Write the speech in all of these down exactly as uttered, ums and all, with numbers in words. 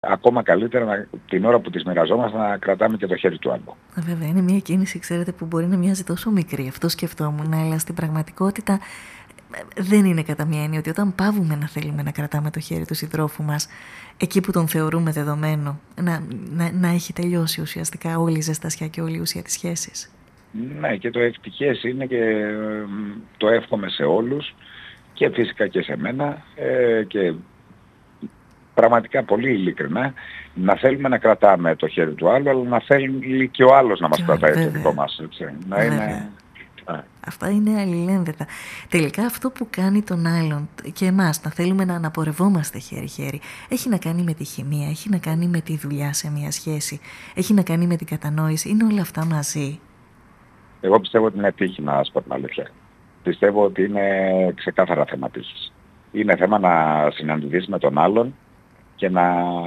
ακόμα καλύτερα να, την ώρα που τις μοιραζόμαστε να κρατάμε και το χέρι του άλλου. Βέβαια, είναι μια κίνηση, ξέρετε, που μπορεί να μοιάζει τόσο μικρή. Αυτό σκεφτόμουν, αλλά στην πραγματικότητα δεν είναι κατά μία έννοια ότι όταν πάβουμε να θέλουμε να κρατάμε το χέρι του συντρόφου μας, εκεί που τον θεωρούμε δεδομένο, να, να, να έχει τελειώσει ουσιαστικά όλη η ζεστασιά και όλη η ουσία της σχέσης. Ναι, και το ευτυχές είναι και το εύχομαι σε όλους και φυσικά και σε μένα ε, και πραγματικά πολύ ειλικρινά να θέλουμε να κρατάμε το χέρι του άλλου, αλλά να θέλει και ο άλλος να μας κρατάει το δικό μας. Έτσι. Να είναι... Αυτά είναι αλληλένδετα. Τελικά αυτό που κάνει τον άλλον και εμάς να θέλουμε να αναπορευόμαστε χέρι-χέρι έχει να κάνει με τη χημεία, έχει να κάνει με τη δουλειά σε μια σχέση, έχει να κάνει με την κατανόηση. Είναι όλα αυτά μαζί. Εγώ πιστεύω ότι είναι τύχη, να σας πω την αλήθεια. Πιστεύω ότι είναι ξεκάθαρα θέμα τύχης. Είναι θέμα να συναντηθείς με τον άλλον και να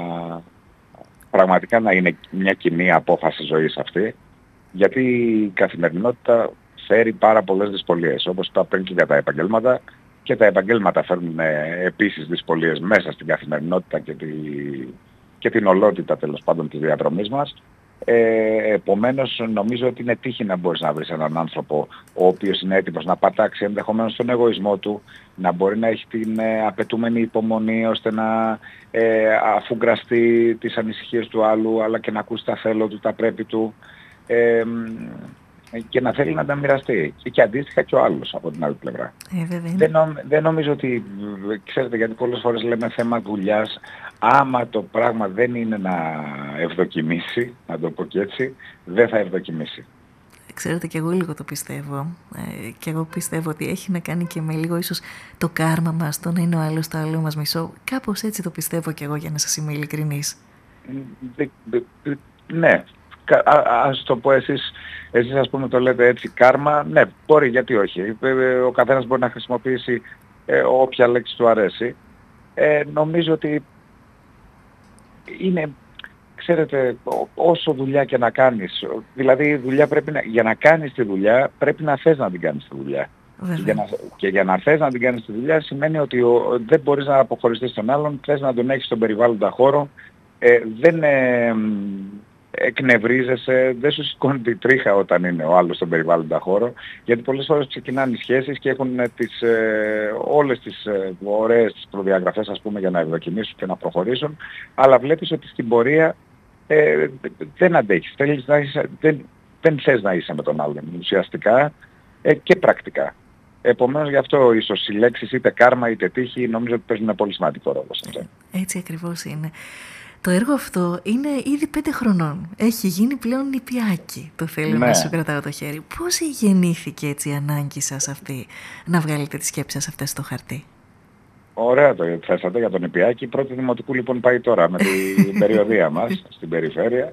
πραγματικά να είναι μια κοινή απόφαση ζωής αυτή, γιατί η καθημερινότητα φέρει πάρα πολλές δυσκολίες, όπως είπα πριν και για τα επαγγέλματα, και τα επαγγέλματα φέρνουν επίσης δυσκολίες μέσα στην καθημερινότητα και, τη, και την ολότητα τέλος πάντων της διαδρομής μας. Ε, επομένως νομίζω ότι είναι τύχη να μπορείς να βρεις έναν άνθρωπο ο οποίος είναι έτοιμος να πατάξει ενδεχομένως τον εγωισμό του, να μπορεί να έχει την ε, απαιτούμενη υπομονή ώστε να ε, αφουγκραστεί τις ανησυχίες του άλλου, αλλά και να ακούσει τα θέλω του, τα πρέπει του, ε, και να θέλει να τα μοιραστεί. Και, και αντίστοιχα και ο άλλος από την άλλη πλευρά. Ε, δεν, νομ, δεν νομίζω ότι, ξέρετε, γιατί πολλές φορές λέμε θέμα δουλειάς, άμα το πράγμα δεν είναι να ευδοκιμήσει, να το πω και έτσι, δεν θα ευδοκιμήσει. Ξέρετε, και εγώ λίγο το πιστεύω. Ε, και εγώ πιστεύω ότι έχει να κάνει και με λίγο ίσως το κάρμα μας, το να είναι ο άλλος το άλλο μας μισό. Κάπως έτσι το πιστεύω και εγώ, για να σας είμαι ειλικρινής. Ναι. Ας το πω εσείς, εσείς ας πούμε το λέτε έτσι κάρμα, ναι, μπορεί, γιατί όχι. Ο καθένας μπορεί να χρησιμοποιήσει ε, όποια λέξη του αρέσει. Ε, νομίζω ότι είναι, ξέρετε, όσο δουλειά και να κάνεις, δηλαδή η δουλειά πρέπει να, για να κάνεις τη δουλειά πρέπει να θες να την κάνεις τη δουλειά. Και για, να, και για να θες να την κάνεις τη δουλειά σημαίνει ότι ο, δεν μπορείς να αποχωριστείς τον άλλον, θες να τον έχεις στον περιβάλλοντα χώρο, ε, δεν... Ε, εκνευρίζεσαι, δεν σου σηκώνει τη τρίχα όταν είναι ο άλλος στον περιβάλλοντα χώρο, γιατί πολλές φορές ξεκινάνε οι σχέσεις και έχουν τις, ε, όλες τις ε, ωραίες τις προδιαγραφές, ας πούμε, για να ευδοκιμήσουν και να προχωρήσουν, αλλά βλέπεις ότι στην πορεία ε, δεν αντέχεις, θέλεις να είσαι, δεν, δεν θες να είσαι με τον άλλον ουσιαστικά ε, και πρακτικά. Επομένως γι' αυτό ίσως οι λέξεις είτε κάρμα είτε τύχη νομίζω ότι παίζουν ένα πολύ σημαντικό ρόλο σε αυτό. Έτσι ακριβώς είναι. Το έργο αυτό είναι ήδη πέντε χρονών. Έχει γίνει πλέον νηπιάκι. Το θέλω ναι. να σου κρατάω το χέρι. Πώς γεννήθηκε έτσι η ανάγκη σας αυτή να βγάλετε τις σκέψεις σας αυτές στο χαρτί? Ωραία το θέσατε για το νηπιάκι. Η πρώτη δημοτικού λοιπόν πάει τώρα με την περιοδία μας στην περιφέρεια.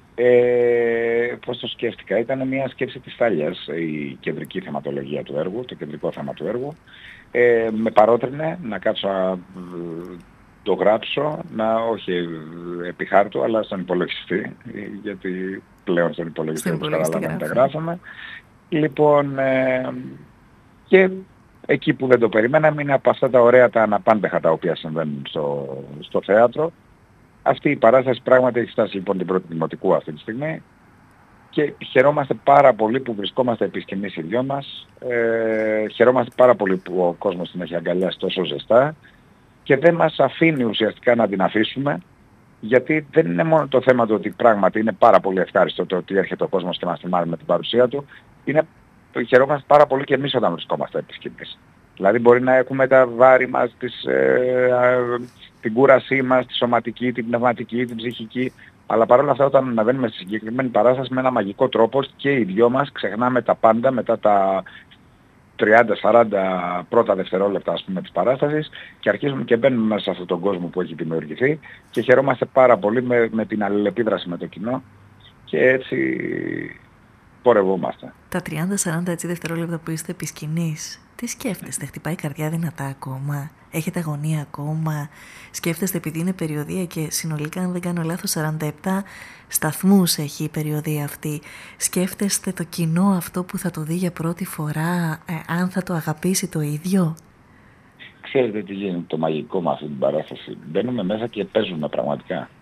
Ε, πώς το σκέφτηκα? Ήταν μια σκέψη της Θάλιας, η κεντρική θεματολογία του έργου, το κεντρικό θέμα του έργου. Ε, με παρότρινε να κάτσω το γράψω, να, όχι επί χάρτου, αλλά στον υπολογιστή, γιατί πλέον στον υπολογιστή όπως καταλάβαμε τα γράφουμε. Λοιπόν, ε, και εκεί που δεν το περιμέναμε είναι από αυτά τα ωραία τα αναπάντεχα τα οποία συμβαίνουν στο, στο θέατρο. Αυτή η παράσταση πράγματι έχει φτάσει λοιπόν την πρώτη δημοτικού αυτή τη στιγμή και χαιρόμαστε πάρα πολύ που βρισκόμαστε επί σκηνής οι δυο μας. Ε, χαιρόμαστε πάρα πολύ που ο κόσμος την έχει αγκαλιάσει τόσο ζεστά. Και δεν μας αφήνει ουσιαστικά να την αφήσουμε, γιατί δεν είναι μόνο το θέμα του ότι πράγματι είναι πάρα πολύ ευχάριστο το ότι έρχεται ο κόσμος και μας θυμάρει με την παρουσία του, είναι, χαιρόμαστε πάρα πολύ και εμείς όταν βρισκόμαστε επί σκηνής. Δηλαδή μπορεί να έχουμε τα βάρη μας, τις, ε, ε, την κούρασή μας, τη σωματική, την πνευματική, την ψυχική, αλλά παρόλα αυτά όταν αναβαίνουμε στη συγκεκριμένη παράσταση με ένα μαγικό τρόπο και οι δυο μας ξεχνάμε τα πάντα μετά τα τριάντα σαράντα πρώτα δευτερόλεπτα ας πούμε της παράστασης και αρχίζουμε και μπαίνουμε μέσα σε αυτόν τον κόσμο που έχει δημιουργηθεί και χαιρόμαστε πάρα πολύ με, με την αλληλεπίδραση με το κοινό και έτσι πορευόμαστε. Τα τριάντα σαράντα έτσι δευτερόλεπτα που είστε επί σκηνής, τι σκέφτεστε? Χτυπάει η καρδιά δυνατά ακόμα? Έχετε αγωνία ακόμα? Σκέφτεστε, επειδή είναι περιοδία και συνολικά αν δεν κάνω λάθος σαράντα επτά σταθμούς έχει η περιοδία αυτή, σκέφτεστε το κοινό αυτό που θα το δει για πρώτη φορά, ε, αν θα το αγαπήσει το ίδιο? Ξέρετε τι γίνεται το μαγικό με αυτή την παράσταση? Μπαίνουμε μέσα και παίζουμε πραγματικά.